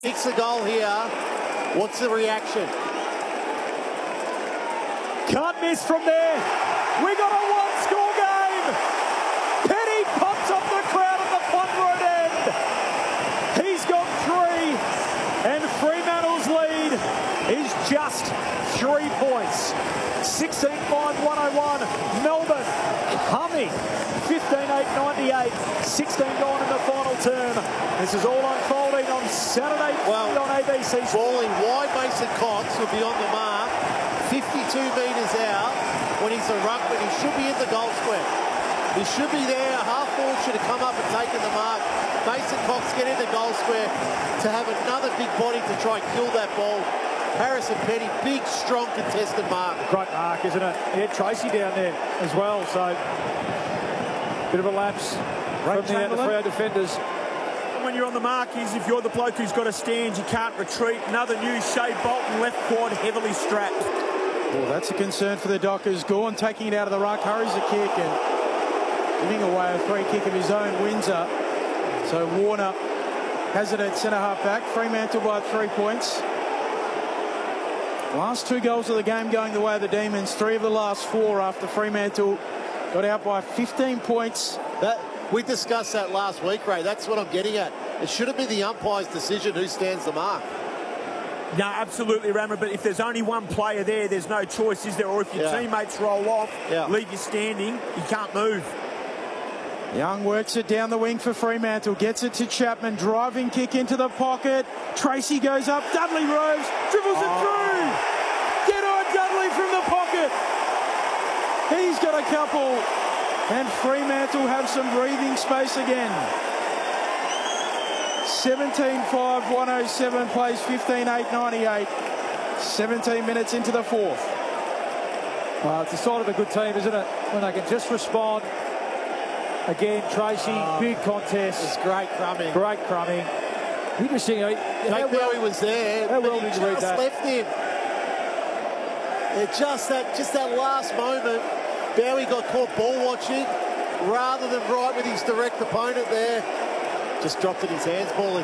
Kicks the goal here. What's the reaction? Can't miss from there. We got a one-score game. Petty pops up the crowd at the Pond Road end. He's got 3, and Fremantle's lead is just 3 points. 16-5-101. Melbourne coming. 15-8-98. 16 gone in the final term. This is all unfolding on Saturday on ABC. Balling wide, Mason Cox will be on the mark. 52 metres out. When he's a ruckman, he should be in the goal square. He should be there. Half forward should have come up and taken the mark. Mason Cox get in the goal square to have another big body to try and kill that ball. Harrison Petty, big, strong, contested mark. Great mark, isn't it? He had Tracy down there as well, so bit of a lapse from the Freo defenders. When you're on the mark is if you're the bloke who's got to stand, you can't retreat. Another news, Shea Bolton, left quad, heavily strapped. Well, that's a concern for the Dockers. Gawn taking it out of the ruck, hurries the kick and giving away a free kick of his own, Windsor. So Warner has it at centre-half back. Fremantle by 3 points. Last 2 goals of the game going the way of the Demons. 3 of the last 4 after Fremantle got out by 15 points. We discussed that last week, Ray. That's what I'm getting at. It shouldn't be the umpire's decision who stands the mark. No, absolutely, Rammer, but if there's only one player there, there's no choice, is there? Or if your teammates roll off, leave you standing, you can't move. Young works it down the wing for Fremantle, gets it to Chapman, driving kick into the pocket. Tracy goes up, Dudley Rose, dribbles it through. Get on Dudley from the pocket. He's got a couple, and Fremantle have some breathing space again. 17-5-107 plays 15-8-98. 17 minutes into the 4th. Well, it's a sign of a good team, isn't it? When they can just respond. Again, Tracy, big contest. It's great crumbing. Great crumbing. Interesting. Jake Bowie was there, how but well he did you read just that? left him. Just that last moment, Bowie got caught ball watching rather than right with his direct opponent there. Just dropped it in his hands, Paulie.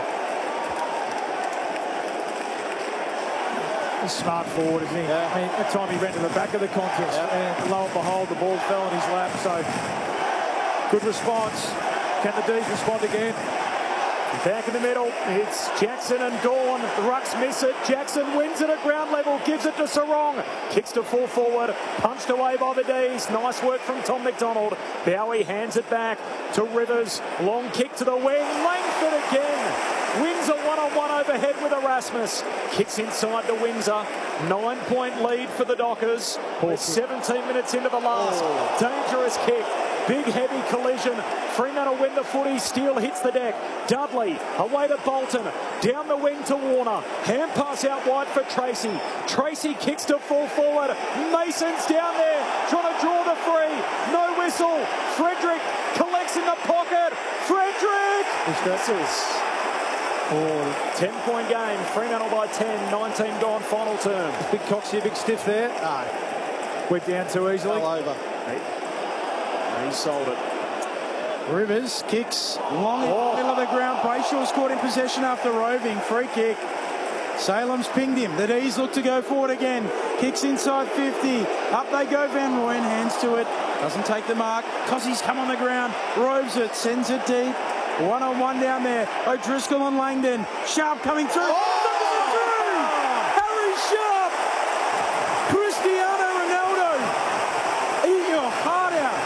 He's smart forward, isn't he? Yeah. I mean, at time he ran to the back of the contest, and lo and behold, the ball fell in his lap. So, good response. Can the D's respond again? Back in the middle, it's Jackson and Gawn. The rucks miss it. Jackson wins it at ground level, gives it to Sarong. Kicks to full forward, punched away by the D's. Nice work from Tom McDonald. Bowie hands it back to Rivers. Long kick to the wing, Langford again. Windsor one-on-one overhead with Erasmus. Kicks inside to Windsor. 9-point lead for the Dockers. We're 17 minutes into the last. Dangerous kick. Big heavy collision. Fremantle win the footy. Steele hits the deck. Dudley away to Bolton. Down the wing to Warner. Hand pass out wide for Tracy. Tracy kicks to full forward. Mason's down there trying to draw the free. No whistle. Frederick collects in the pocket. Frederick! Stresses. 10-point game. Fremantle by 10. 19 gone final term. Big Coxie, big stiff there. No. Went down too easily. All over. He sold it. Rivers kicks long in the middle of the ground. Brayshaw's caught in possession after roving. Free kick. Salem's pinged him. The D's look to go forward again. Kicks inside 50. Up they go, Van Rooyen. Hands to it. Doesn't take the mark. Cossie's come on the ground. Roves it. Sends it deep. One-on-one down there. O'Driscoll and Langdon. Sharp coming through. Harry Sharp. Cristiano Ronaldo. Eat your heart out.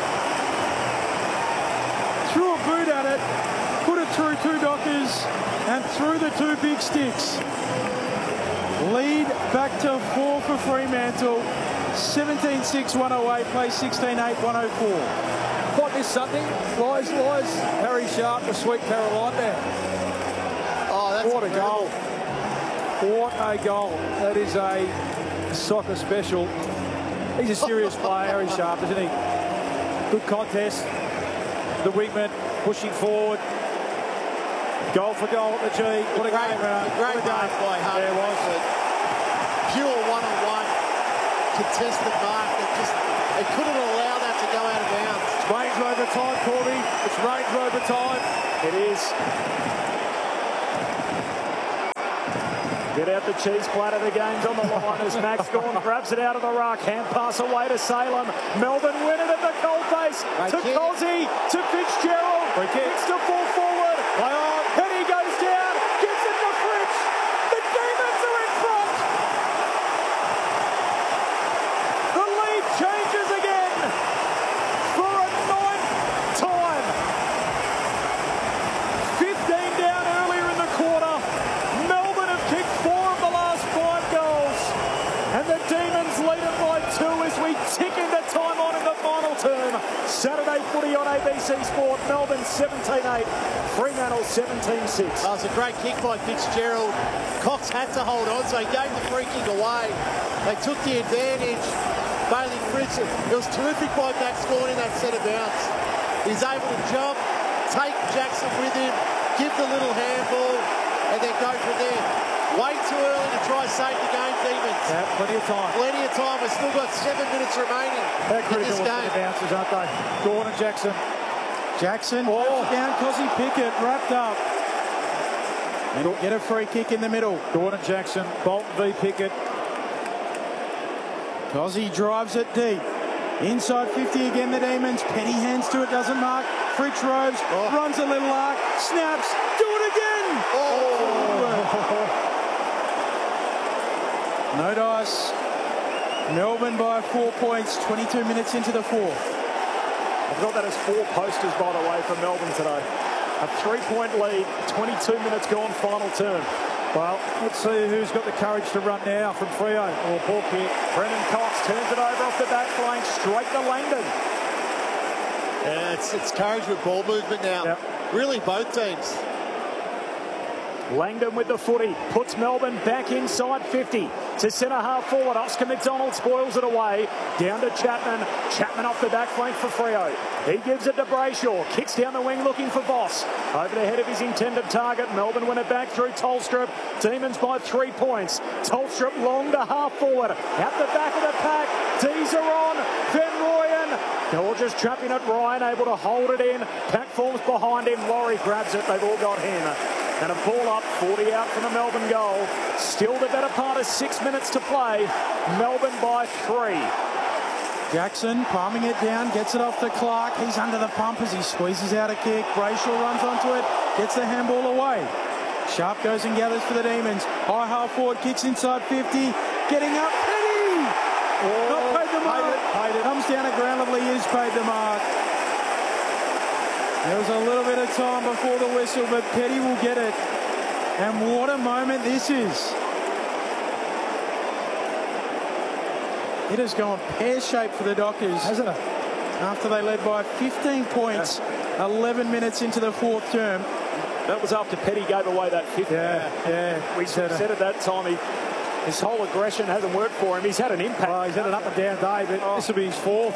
Threw a boot at it. Put it through 2 Dockers and through the 2 big sticks. Lead back to 4 for Fremantle. 17-6-108. Play 16-8-104. What is something? Lies. Harry Sharp, the sweet Caroline there. Oh, that's What a goal. What a goal. That is a soccer special. He's a serious player, Harry Sharp, isn't he? Good contest. The wingman pushing forward. Goal for goal at the G. What a game, great mark by Harvey. There was. Pure one-on-one contested mark that just, they couldn't allow that to go out of bounds. It's Range Rover time, Corby. It's Range Rover time. It is. Get out the cheese platter. The game's on the line as Max Gawn grabs it out of the ruck. Hand pass away to Salem. Melbourne win it at the coalface. To Cozzy. To Fitzgerald. Kicks to full forward. Penny goes down. Gives it to Fritz. The Demons are in front. The lead changes again for a 9th time. 15 down earlier in the quarter. Melbourne have kicked 4 of the last 5 goals. And the Demons lead it by 2 as we tick into time on in the final term. Saturday footy on ABC Sport. Melbourne 17-8. Fremantle 17-6. That was a great kick by Fitzgerald. Cox had to hold on, so he gave the free kick away. They took the advantage. Bailey Fritz, it was terrific by Max Gawn in that set of bounce. He's able to jump, take Jackson with him, give the little handball, and then go from there. Way too early to try save the game, Demons. Yeah, plenty of time. Plenty of time. We've still got 7 minutes remaining They're in this critical game. of the bounces, aren't they? Gawn and Jackson. Jackson down, Cozzy Pickett wrapped up. He'll get a free kick in the middle. Gawn and Jackson. Bolton v Pickett. Cozzy drives it deep. Inside 50 again, the Demons. Penny hands to it, doesn't mark. Fritz Roves runs a little arc, snaps, do it again! No dice. Melbourne by 4 points, 22 minutes into the 4th. I've got that as 4 posters, by the way, for Melbourne today. A 3-point lead, 22 minutes gone, final term. Well, let's see who's got the courage to run now from Freo. Or ball kick. Brennan Cox turns it over off the back flank, straight to Langdon. Yeah, it's courage with ball movement now. Yep. Really, both teams. Langdon with the footy, puts Melbourne back inside 50. To centre half forward, Oscar McDonald spoils it away. Down to Chapman. Chapman off the back flank for Freo. He gives it to Brayshaw. Kicks down the wing looking for Voss. Over the head of his intended target. Melbourne win it back through Tolstrup. Demons by 3 points. Tolstrup long to half forward. Out the back of the pack. D's are on. Van Rooyen. Gorgeous trapping at Ryan, able to hold it in. Pack forms behind him. Laurie grabs it. They've all got him. And a ball up, 40 out from the Melbourne goal. Still the better part of 6 minutes to play. Melbourne by 3. Jackson palming it down, gets it off to Clark. He's under the pump as he squeezes out a kick. Brayshaw runs onto it, gets the handball away. Sharp goes and gathers for the Demons. High half forward, kicks inside 50. Getting up, Penny! Not paid the mark. Comes down at ground level, he is paid the mark. There was a little bit of time before the whistle, but Petty will get it. And what a moment this is. It has gone pear-shaped for the Dockers, hasn't it? After they led by 15 points, 11 minutes into the 4th term. That was after Petty gave away that 50. Yeah. We said at that time, his whole aggression hasn't worked for him. He's had an impact. Well, he's had an up and down day, but this will be his 4th.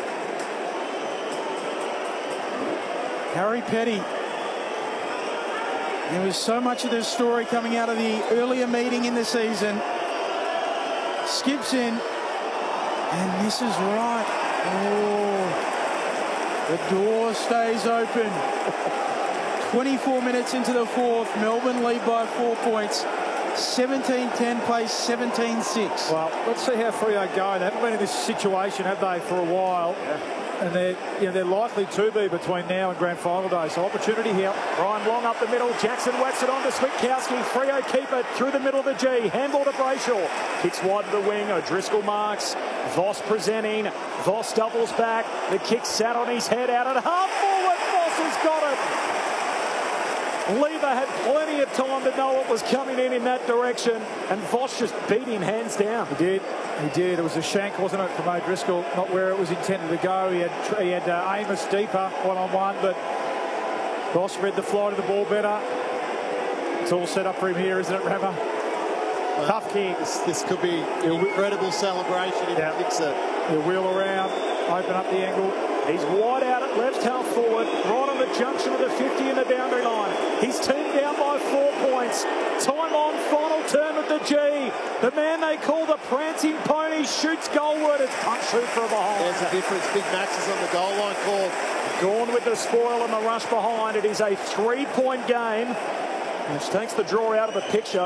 Harry Petty. There was so much of this story coming out of the earlier meeting in the season. Skips in and misses right. The door stays open. 24 minutes into the 4th. Melbourne lead by 4 points. 17-10 plays 17-6. Well, let's see how Freo go. They haven't been in this situation, have they, for a while? Yeah. And they're likely to be between now and grand final day. So opportunity here. Ryan Long up the middle. Jackson whacks it on to Switkowski. Freo keep it through the middle of the G. Handball to Brayshaw. Kicks wide to the wing. O'Driscoll marks. Voss presenting. Voss doubles back. The kick sat on his head out at half forward. Voss has got it. Lever had plenty of time to know what was coming in that direction, and Voss just beat him hands down. He did. It was a shank, wasn't it, from O'Driscoll? Not where it was intended to go. He had Amos deeper one-on-one, but Voss read the flight of the ball better. It's all set up for him here, isn't it, Rammer? Well, tough kick. This could be an incredible celebration if he kicks it. He'll wheel around, open up the angle. He's wide out at left half forward, right on the junction of the 50 and the boundary line. His team down by 4 points. Time on, final term of the G. The man they call the prancing pony shoots goalward. It's punch through for a behind. There's a difference. Big Max is on the goal line call. Gawn with the spoil and the rush behind. It is a 3-point game, which takes the draw out of the picture.